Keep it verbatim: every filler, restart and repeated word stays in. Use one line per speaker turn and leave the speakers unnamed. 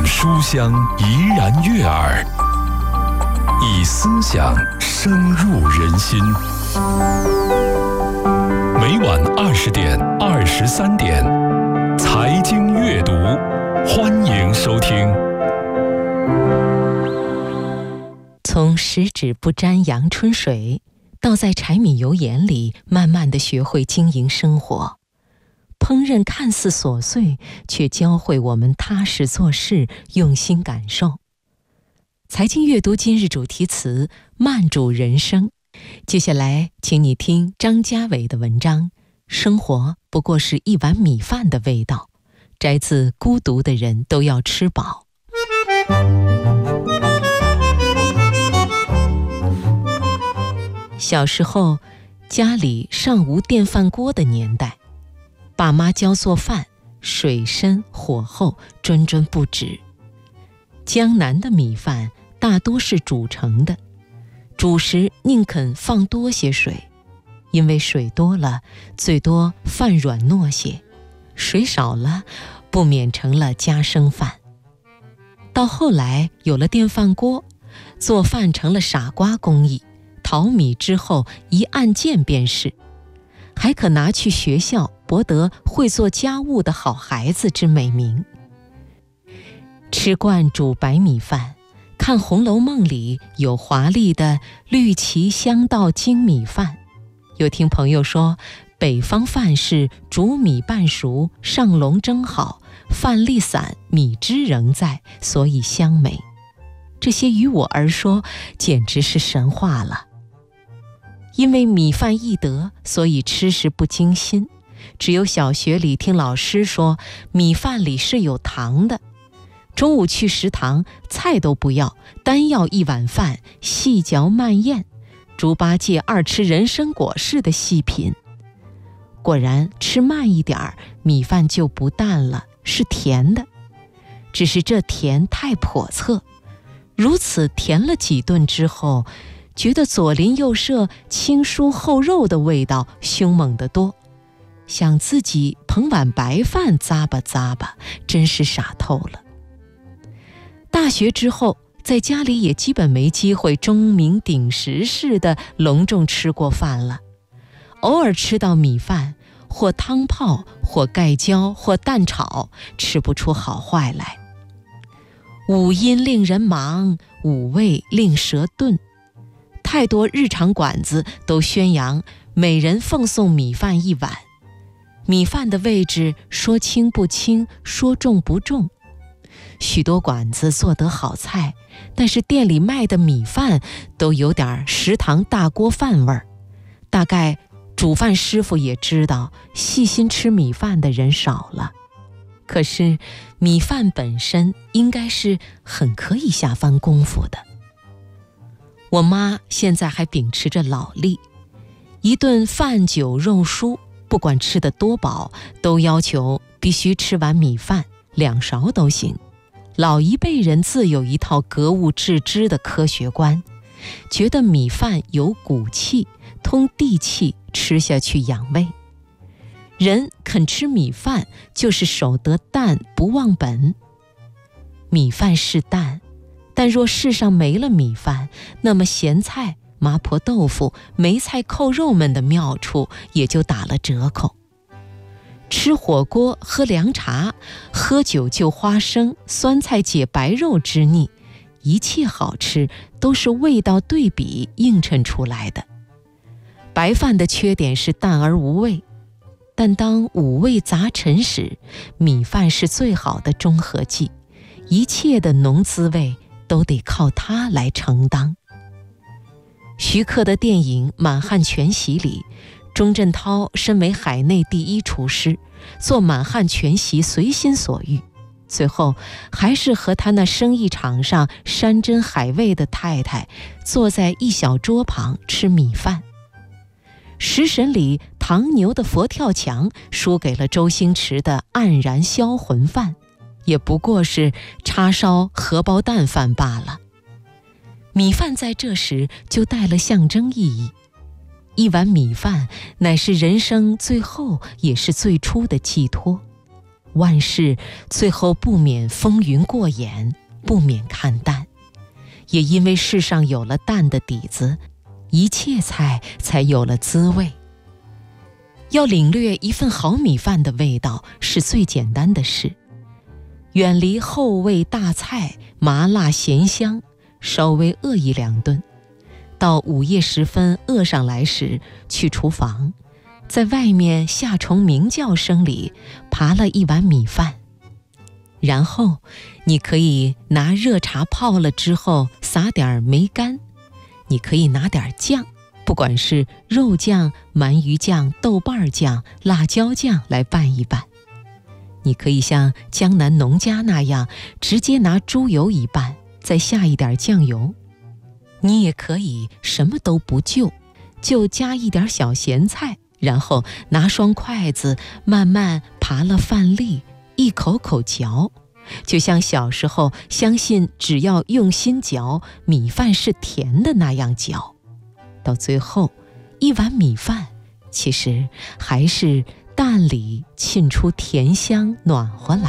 书香怡然悦耳，以思想深入人心。每晚二十点、二十三点，财经阅读，欢迎收听。
从十指不沾阳春水，到在柴米油盐里慢慢地学会经营生活。烹饪看似琐碎，却教会我们踏实做事，用心感受。财经阅读今日主题词：慢煮人生。接下来请你听张家伟的文章《生活不过是一碗米饭的味道》，摘自《孤独的人都要吃饱》。小时候，家里尚无电饭锅的年代，爸妈教做饭，水深火候，谆谆不止。江南的米饭大多是煮成的，煮时宁肯放多些水，因为水多了，最多饭软糯些；水少了，不免成了夹生饭。到后来有了电饭锅，做饭成了傻瓜工艺，淘米之后一按键便是，还可拿去学校博得会做家务的好孩子之美名。吃惯煮白米饭，看《红楼梦》里有华丽的绿旗香稻精米饭，又听朋友说北方饭是煮米半熟，上笼蒸好，饭粒散，米汁仍在，所以香美。这些于我而说简直是神话了。因为米饭易得，所以吃时不惊心。只有小学里听老师说米饭里是有糖的，中午去食堂菜都不要，单要一碗饭，细嚼慢咽，猪八戒二吃人参果似的细品。果然吃慢一点儿，米饭就不淡了，是甜的。只是这甜太叵测，如此甜了几顿之后，觉得左邻右舍青蔬厚肉的味道凶猛得多，想自己捧碗白饭咂吧咂吧，真是傻透了。大学之后，在家里也基本没机会钟鸣鼎食似的隆重吃过饭了，偶尔吃到米饭，或汤泡，或盖浇，或蛋炒，吃不出好坏来。五音令人忙，五味令舌钝。太多日常馆子都宣扬每人奉送米饭一碗，米饭的位置说轻不轻，说重不重。许多馆子做得好菜，但是店里卖的米饭都有点食堂大锅饭味儿。大概煮饭师傅也知道细心吃米饭的人少了，可是米饭本身应该是很可以下番功夫的。我妈现在还秉持着老例，一顿饭酒肉蔬，不管吃得多饱，都要求必须吃完米饭，两勺都行。老一辈人自有一套格物致知的科学观，觉得米饭有骨气，通地气，吃下去养胃。人肯吃米饭，就是守得淡不忘本。米饭是淡，但若世上没了米饭，那么咸菜、麻婆豆腐、梅菜扣肉们的妙处也就打了折扣。吃火锅喝凉茶，喝酒就花生，酸菜解白肉之腻，一切好吃都是味道对比映衬出来的。白饭的缺点是淡而无味，但当五味杂陈时，米饭是最好的中和剂，一切的浓滋味都得靠它来承当。徐克的电影《满汉全席》里，钟镇涛身为海内第一厨师，做满汉全席随心所欲，最后还是和他那生意场上山珍海味的太太坐在一小桌旁吃米饭。食神里唐牛的佛跳墙输给了周星驰的黯然销魂饭，也不过是叉烧荷包蛋饭罢了。米饭在这时就带了象征意义，一碗米饭乃是人生最后也是最初的寄托。 万事最后不免风云过眼，不免看淡。也因为世上有了淡的底子，一切菜才有了滋味。要领略一份好米饭的味道是最简单的事，远离厚味大菜，麻辣咸香，稍微饿一两顿，到午夜时分饿上来时，去厨房，在外面夏虫鸣叫声里扒了一碗米饭，然后你可以拿热茶泡了之后撒点梅干，你可以拿点酱，不管是肉酱、鳗鱼酱、豆瓣酱、辣椒酱来拌一拌。你可以像江南农家那样直接拿猪油一拌，再下一点酱油。你也可以什么都不就，就加一点小咸菜，然后拿双筷子慢慢扒了饭粒，一口口嚼，就像小时候相信只要用心嚼，米饭是甜的那样嚼。到最后，一碗米饭其实还是蛋里沁出甜香，暖和来。